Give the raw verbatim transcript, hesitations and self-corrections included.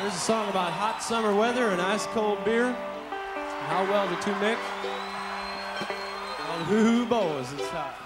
There's a song about hot summer weather and ice cold beer. How well the two mix. On Hoo Hoo Boys, it's hot.